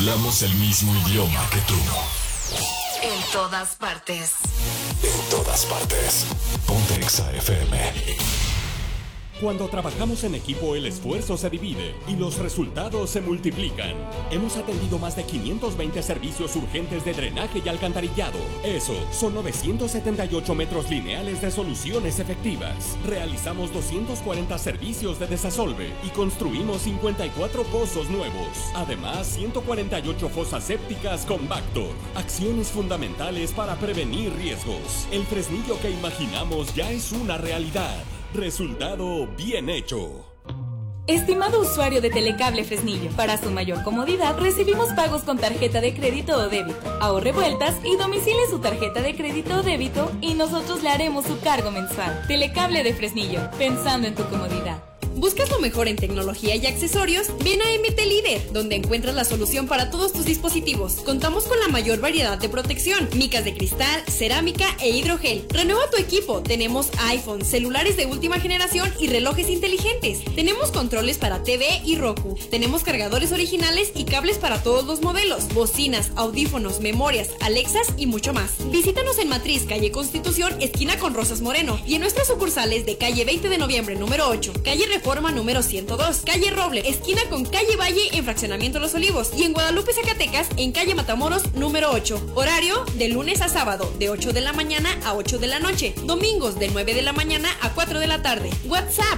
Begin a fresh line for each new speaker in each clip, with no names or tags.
Hablamos el mismo idioma que tú.
En todas partes.
En todas partes. Ponte Exa FM.
Cuando trabajamos en equipo, el esfuerzo se divide y los resultados se multiplican. Hemos atendido más de 520 servicios urgentes de drenaje y alcantarillado. Eso son 978 metros lineales de soluciones efectivas. Realizamos 240 servicios de desasolve y construimos 54 pozos nuevos. Además, 148 fosas sépticas con Bactor. Acciones fundamentales para prevenir riesgos. El Fresnillo que imaginamos ya es una realidad. Resultado bien hecho.
Estimado usuario de Telecable Fresnillo, para su mayor comodidad recibimos pagos con tarjeta de crédito o débito. Ahorre vueltas y domicile su tarjeta de crédito o débito y nosotros le haremos su cargo mensual. Telecable de Fresnillo, pensando en tu comodidad.
¿Buscas lo mejor en tecnología y accesorios? Ven a MT Líder, donde encuentras la solución para todos tus dispositivos. Contamos con la mayor variedad de protección, micas de cristal, cerámica e hidrogel. Renueva tu equipo. Tenemos iPhone, celulares de última generación y relojes inteligentes. Tenemos controles para TV y Roku. Tenemos cargadores originales y cables para todos los modelos, bocinas, audífonos, memorias, Alexas y mucho más. Visítanos en Matriz, calle Constitución, esquina con Rosas Moreno, y en nuestras sucursales de calle 20 de noviembre, número 8, calle Reforma número 102, calle Roble, esquina con calle Valle en Fraccionamiento Los Olivos, y en Guadalupe, Zacatecas, en calle Matamoros número 8. Horario de lunes a sábado, de 8 de la mañana a 8 de la noche. Domingos de 9 de la mañana a 4 de la tarde. WhatsApp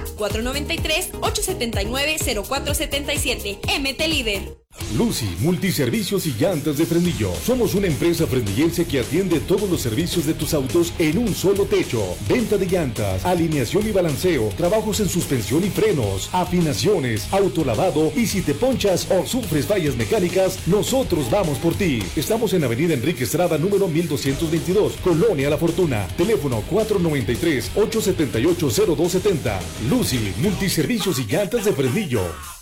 493-879-0477. MT Líder.
Lucy, multiservicios y llantas de Fresnillo. Somos una empresa fresnillense que atiende todos los servicios de tus autos en un solo techo. Venta de llantas, alineación y balanceo, trabajos en suspensión y frenos, afinaciones, autolavado, y si te ponchas o sufres fallas mecánicas, nosotros vamos por ti. Estamos en Avenida Enrique Estrada, número 1222, Colonia La Fortuna. Teléfono 493-878-0270. Lucy, multiservicios y llantas de Fresnillo.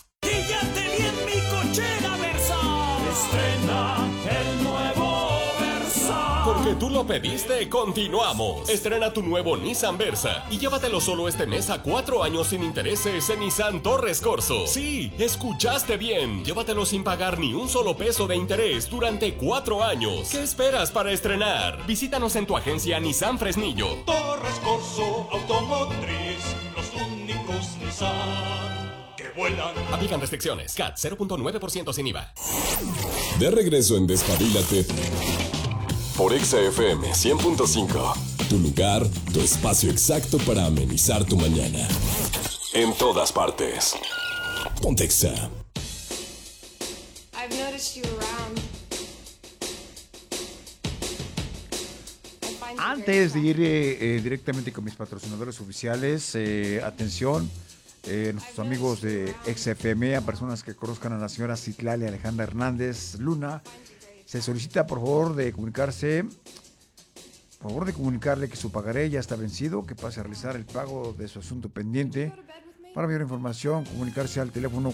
Porque tú lo pediste, continuamos. Estrena tu nuevo Nissan Versa y llévatelo solo este mes a 4 años sin intereses en Nissan Torres Corzo. Sí, escuchaste bien. Llévatelo sin pagar ni un solo peso de interés durante 4 años. ¿Qué esperas para estrenar? Visítanos en tu agencia Nissan Fresnillo.
Torres Corzo Automotriz, los únicos Nissan que vuelan.
Aplican restricciones. CAT 0.9% sin IVA.
De regreso en Despabilate por Exa FM 100.5. Tu lugar, tu espacio exacto para amenizar tu mañana. En todas partes. Ponte Exa.
Antes de ir directamente con mis patrocinadores oficiales, atención, nuestros amigos de Exa FM, a personas que conozcan a la señora Citlali Alejandra Hernández Luna, se solicita por favor de comunicarle que su pagaré ya está vencido, que pase a realizar el pago de su asunto pendiente. Para mayor información, comunicarse al teléfono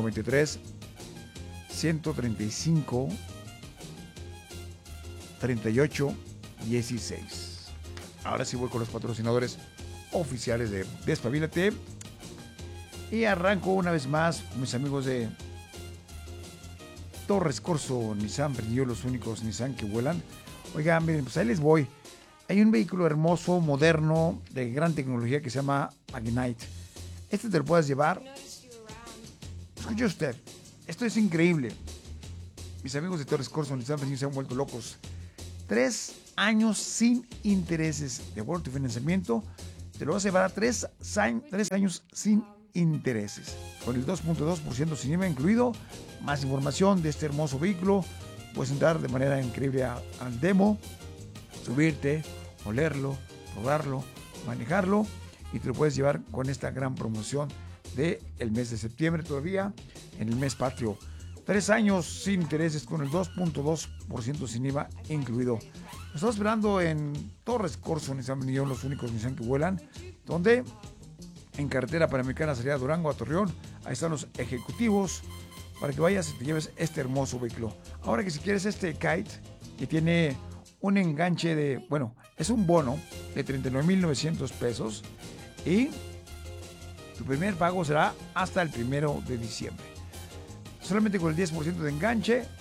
493-135-38-16. Ahora sí voy con los patrocinadores oficiales de Despabilate. Y arranco una vez más con mis amigos de Torres Corzo Nissan Fresnillo, los únicos Nissan que vuelan. Oigan, miren, pues ahí les voy. Hay un vehículo hermoso, moderno, de gran tecnología que se llama Magnite. Este te lo puedes llevar. Escuche usted, esto es increíble. Mis amigos de Torres Corzo Nissan Fresnillo se han vuelto locos. 3 años sin intereses de acuerdo a tu financiamiento. Te lo vas a llevar a 3 años sin intereses, con el 2.2% sin IVA incluido. Más información de este hermoso vehículo, puedes entrar de manera increíble al demo, subirte, olerlo, probarlo, manejarlo, y te lo puedes llevar con esta gran promoción del mes de septiembre, todavía en el mes patrio. 3 años sin intereses con el 2.2% sin IVA incluido. Nos estamos esperando en Torres Corzo Nissan Fresnillo, los únicos Nissan que vuelan, donde en carretera panamericana salida Durango a Torreón. Ahí están los ejecutivos para que vayas y te lleves este hermoso vehículo. Ahora que si quieres este Kite, que tiene un enganche de, bueno, es un bono de 39,900 pesos y tu primer pago será hasta el 1 de diciembre. Solamente con el 10% de enganche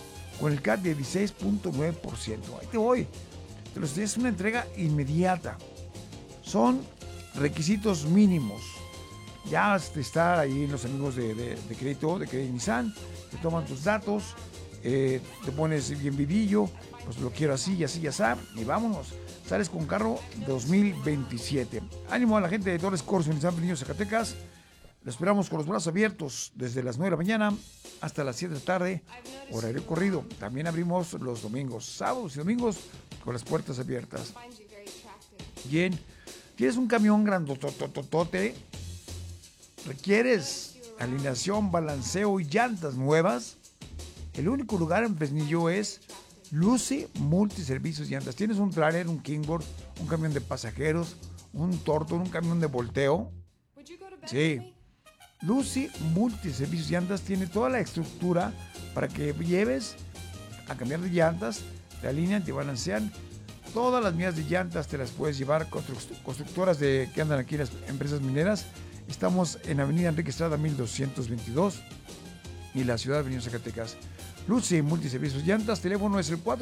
con el CAT de 16.9%. Ahí te voy. Es una entrega inmediata. Son requisitos mínimos. Ya está ahí los amigos de crédito, de Crédito Nissan, te toman tus datos, te pones bien vivillo, pues lo quiero así y así y así, y vámonos. Sales con carro 2027. Ánimo a la gente de Torres Corso, Nissan Fresnillo, Zacatecas. Lo esperamos con los brazos abiertos desde las 9 de la mañana hasta las 7 de la tarde, horario corrido. También abrimos los domingos, sábados y domingos con las puertas abiertas. Bien, tienes un camión grandotototote, requieres alineación, balanceo y llantas nuevas. El único lugar en Fresnillo es Lucy Multiservicios Llantas. Tienes un trailer, un kingboard, un camión de pasajeros, un Torton, un camión de volteo. Sí. Lucy Multiservicios Llantas tiene toda la estructura para que lleves a cambiar de llantas, te alinean, te balancean. Todas las mías de llantas te las puedes llevar. Constructoras que andan aquí en las empresas mineras. Estamos en Avenida Enrique Estrada 1222 y la ciudad de Benito Zacatecas. Lucy Multiservicios Llantas, teléfono es el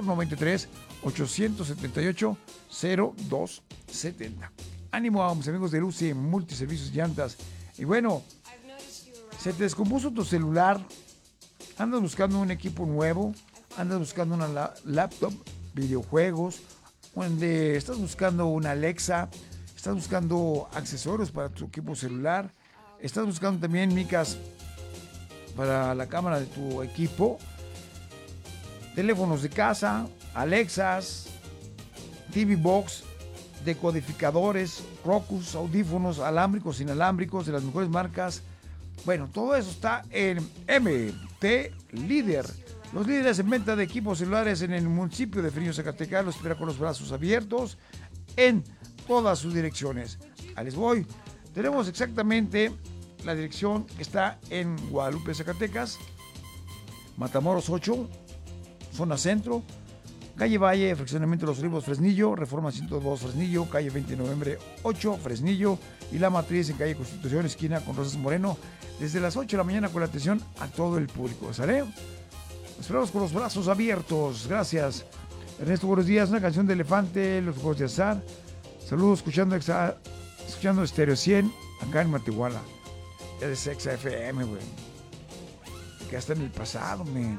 493-878-0270. Ánimo a mis amigos de Lucy Multiservicios Llantas. Y bueno, se te descompuso tu celular, andas buscando un equipo nuevo, andas buscando una laptop, videojuegos, estás buscando una Alexa, estás buscando accesorios para tu equipo celular, estás buscando también micas para la cámara de tu equipo, teléfonos de casa, Alexas, TV Box, decodificadores, Roku, audífonos alámbricos, inalámbricos de las mejores marcas. Bueno, todo eso está en MT Líder. Los líderes en venta de equipos celulares en el municipio de Fresnillo, Zacatecas. Los espera con los brazos abiertos en todas sus direcciones. Ahí les voy. Tenemos exactamente la dirección que está en Guadalupe, Zacatecas, Matamoros 8, zona centro, calle Valle, fraccionamiento de los Olivos, Fresnillo, Reforma 102, Fresnillo, calle 20 de noviembre 8, Fresnillo, y La Matriz en calle Constitución, esquina con Rosas Moreno, desde las 8 de la mañana con la atención a todo el público. ¿Sale? Esperamos con los brazos abiertos. Gracias. Ernesto, buenos días. Una canción de Elefante, Los Juegos de Azar. Saludos, escuchando Stereo 100 acá en Matehuala. Ya de Sexa FM, güey. Que hasta en el pasado, men.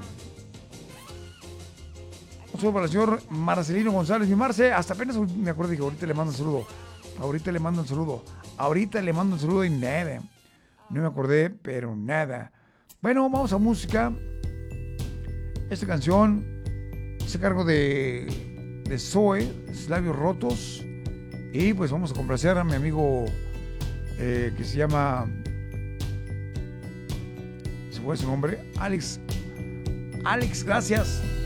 Un saludo para el señor Marcelino González. Mi Marce, hasta apenas me acuerdo que ahorita le mando un saludo. Ahorita le mando un saludo y nada. No me acordé, pero nada. Bueno, vamos a música. Esta canción se cargo de Zoe, Labios Rotos. Y pues vamos a complacer a mi amigo que se llama... ¿Se fue su nombre? Alex, gracias.